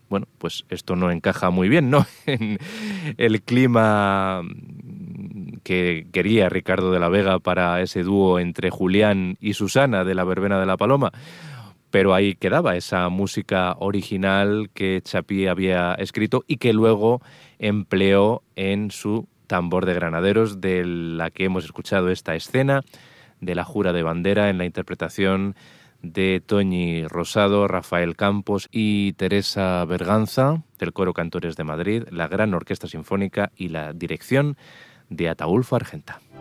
bueno, pues esto no encaja muy bien, ¿no? En el clima que quería Ricardo de la Vega para ese dúo entre Julián y Susana de la Verbena de la Paloma. Pero ahí quedaba esa música original que Chapí había escrito y que luego empleó en su Tambor de Granaderos, de la que hemos escuchado esta escena de la Jura de Bandera en la interpretación de Toñi Rosado, Rafael Campos y Teresa Berganza, del Coro Cantores de Madrid, la Gran Orquesta Sinfónica y la dirección de Ataúlfo Argenta.